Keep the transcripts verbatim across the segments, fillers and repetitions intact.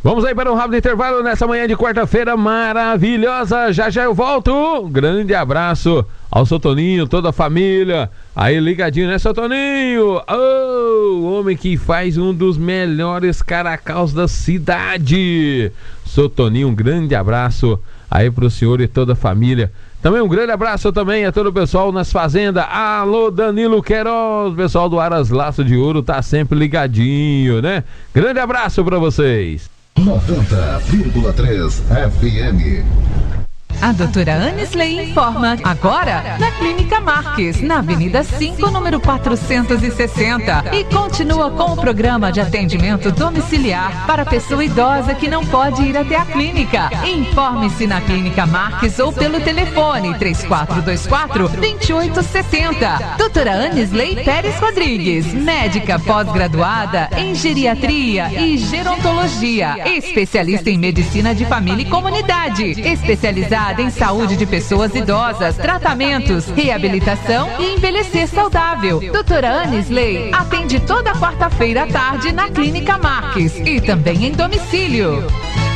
Vamos aí para um rápido intervalo nessa manhã de quarta-feira maravilhosa. Já já eu volto. Grande abraço ao seu Toninho, toda a família. Aí ligadinho, né, seu Toninho? Oh, o homem que faz um dos melhores caracaus da cidade. Seu Toninho, um grande abraço aí pro senhor e toda a família. Também um grande abraço também a todo o pessoal nas fazendas. Alô, Danilo Queiroz, o pessoal do Aras Laço de Ouro tá sempre ligadinho, né? Grande abraço pra vocês. noventa vírgula três F M. A doutora Anisley informa agora na Clínica Marques, na Avenida cinco, número quatrocentos e sessenta, e continua com o programa de atendimento domiciliar para pessoa idosa que não pode ir até a clínica. Informe-se na Clínica Marques ou pelo telefone três quatro dois quatro, dois oito seis zero. Doutora Anisley Pérez Rodrigues, médica pós-graduada em geriatria e gerontologia, especialista em medicina de família e comunidade, especializada em saúde de pessoas idosas, tratamentos, reabilitação e envelhecer saudável. Doutora Anisley atende toda quarta-feira à tarde na Clínica Marques e também em domicílio.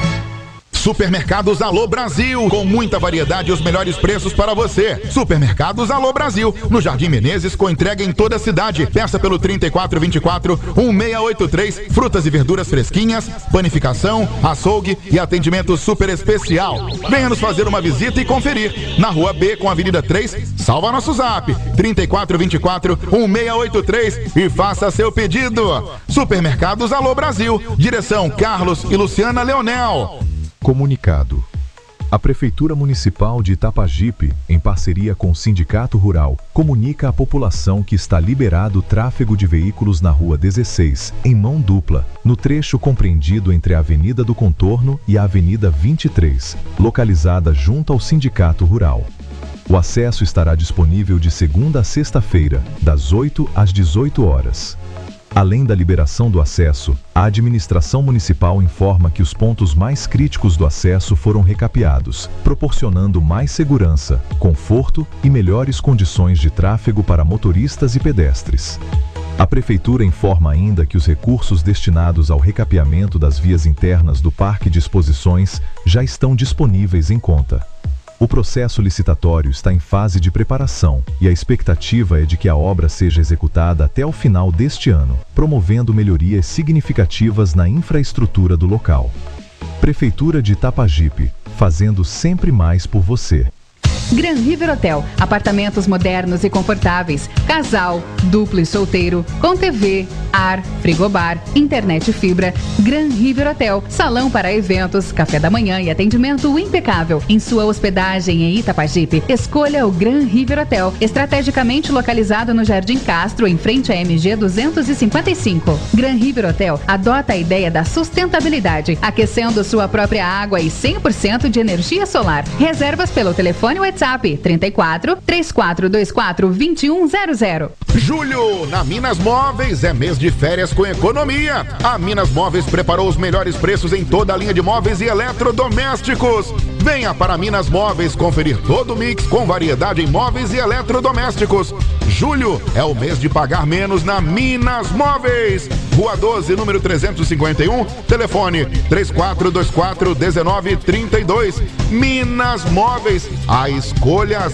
Supermercados Alô Brasil, com muita variedade e os melhores preços para você. Supermercados Alô Brasil, no Jardim Menezes, com entrega em toda a cidade. Peça pelo trinta e quatro vinte e quatro, um seis oito três, frutas e verduras fresquinhas, panificação, açougue e atendimento super especial. Venha nos fazer uma visita e conferir. Na Rua B, com a Avenida três, salva nosso zap, trinta e quatro vinte e quatro, um seis oito três, e faça seu pedido. Supermercados Alô Brasil, direção Carlos e Luciana Leonel. Comunicado. A Prefeitura Municipal de Itapajipe, em parceria com o Sindicato Rural, comunica à população que está liberado o tráfego de veículos na Rua dezesseis, em mão dupla, no trecho compreendido entre a Avenida do Contorno e a Avenida vinte e três, localizada junto ao Sindicato Rural. O acesso estará disponível de segunda a sexta-feira, das oito às dezoito horas. Além da liberação do acesso, a administração municipal informa que os pontos mais críticos do acesso foram recapeados, proporcionando mais segurança, conforto e melhores condições de tráfego para motoristas e pedestres. A Prefeitura informa ainda que os recursos destinados ao recapeamento das vias internas do Parque de Exposições já estão disponíveis em conta. O processo licitatório está em fase de preparação e a expectativa é de que a obra seja executada até o final deste ano, promovendo melhorias significativas na infraestrutura do local. Prefeitura de Itapajipe, fazendo sempre mais por você. Gran River Hotel, apartamentos modernos e confortáveis, casal, duplo e solteiro, com T V, ar, frigobar, internet e fibra. Gran River Hotel, salão para eventos, café da manhã e atendimento impecável. Em sua hospedagem em Itapajipe, escolha o Gran River Hotel, estrategicamente localizado no Jardim Castro, em frente à M G duzentos e cinquenta e cinco. Gran River Hotel adota a ideia da sustentabilidade, aquecendo sua própria água e cem por cento de energia solar. Reservas pelo telefone WhatsApp trinta e quatro, três quatro dois quatro, dois um zero zero. Julho, na Minas Móveis, é mês de férias com economia. A Minas Móveis preparou os melhores preços em toda a linha de móveis e eletrodomésticos. Venha para Minas Móveis conferir todo o mix com variedade em móveis e eletrodomésticos. Julho é o mês de pagar menos na Minas Móveis. Rua doze, número trezentos e cinquenta e um, telefone três quatro dois quatro, um nove três dois. Minas Móveis, a escolha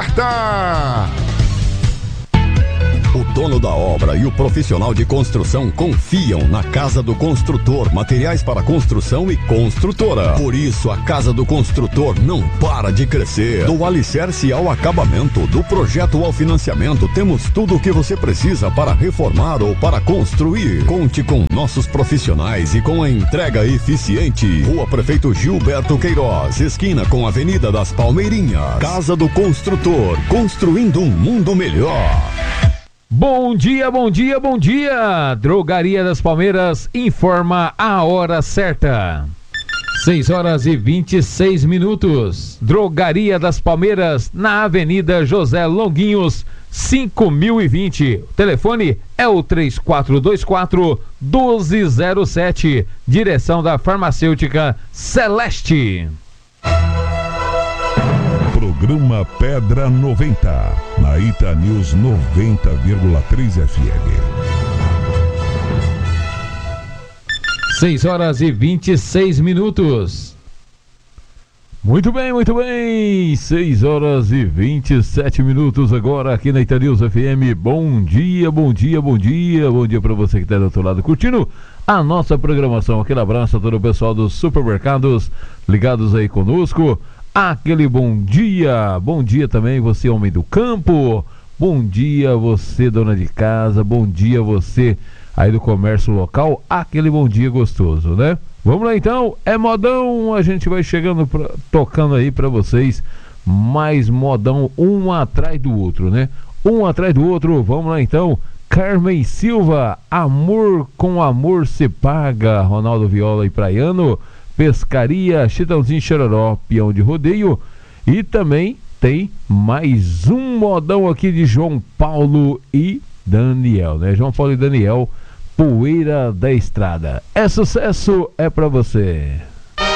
certa. O dono da obra e o profissional de construção confiam na Casa do Construtor, materiais para construção e construtora. Por isso, a Casa do Construtor não para de crescer. Do alicerce ao acabamento, do projeto ao financiamento, temos tudo o que você precisa para reformar ou para construir. Conte com nossos profissionais e com a entrega eficiente. Rua Prefeito Gilberto Queiroz, esquina com a Avenida das Palmeirinhas. Casa do Construtor, construindo um mundo melhor. Bom dia, bom dia, bom dia! Drogaria das Palmeiras informa a hora certa. seis horas e vinte e seis minutos. Drogaria das Palmeiras, na Avenida José Longuinhos, cinco mil e vinte. O telefone é o três quatro dois quatro, doze zero sete. Direção da Farmacêutica Celeste. Programa Pedra noventa, na Ita News noventa vírgula três F M. seis horas e vinte e seis minutos. Muito bem, muito bem. seis horas e vinte e sete minutos agora aqui na Itanews F M. Bom dia, bom dia, bom dia. Bom dia para você que está do outro lado curtindo a nossa programação. Aquele abraço a todo o pessoal dos supermercados ligados aí conosco. Aquele bom dia. Bom dia também você, homem do campo. Bom dia você, dona de casa. Bom dia você aí do comércio local. Aquele bom dia gostoso, né? Vamos lá então, é modão, a gente vai chegando, pra, tocando aí pra vocês, mais modão, um atrás do outro, né? Um atrás do outro, vamos lá então, Carmen Silva, Amor com Amor se Paga, Ronaldo Viola e Praiano, Pescaria, Chitãozinho Chororó, Peão de Rodeio, e também tem mais um modão aqui de João Paulo e Daniel, né? João Paulo e Daniel, Poeira da Estrada. É sucesso, é pra você.